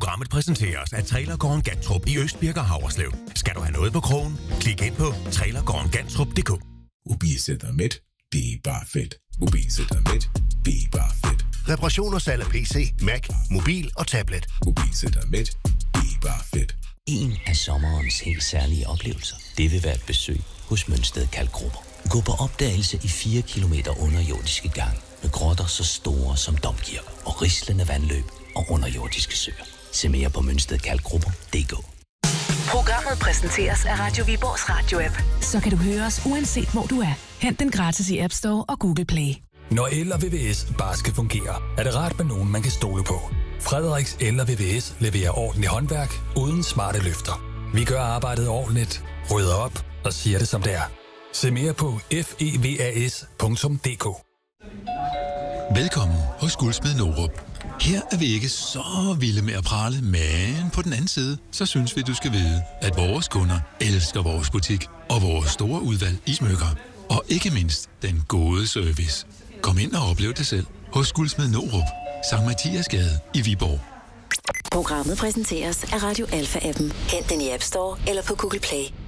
Programmet præsenteres af Trailergården Gantrup i Østbirk og Havreslev. Skal du have noget på krogen? Klik ind på trailergårdengantrup.dk. Mobilcenter det er bare fedt. Mobilcenter det er bare fedt. Reparation og salg af PC, Mac, mobil og tablet. Mobilcenter det er bare fedt. En af sommerens helt særlige oplevelser, det vil være et besøg hos Mønsted Kalkgrupper. Gå på opdagelse i 4 kilometer underjordiske gange med grotter så store som domkirker og rislende vandløb og underjordiske søer. Se mere på mønstedkalkgrupper.dk. Programmet præsenteres af Radio Viborgs radio-app. Så kan du høre os uanset hvor du er. Hent den gratis i App Store og Google Play. Når el og VVS bare skal fungere, er det rart med nogen, man kan stole på. Frederiks El og VVS leverer ordentligt håndværk uden smarte løfter. Vi gør arbejdet ordentligt, rydder op og siger det som det er. Se mere på fevas.dk. Velkommen hos Guldsmed Norup. Her er vi ikke så vilde med at prale, men på den anden side, så synes vi, du skal vide, at vores kunder elsker vores butik og vores store udvalg i smykker. Og ikke mindst den gode service. Kom ind og oplev det selv hos Guldsmed Norup, Sankt Mathiasgade i Viborg. Programmet præsenteres af Radio Alpha-appen. Hent den i App Store eller på Google Play.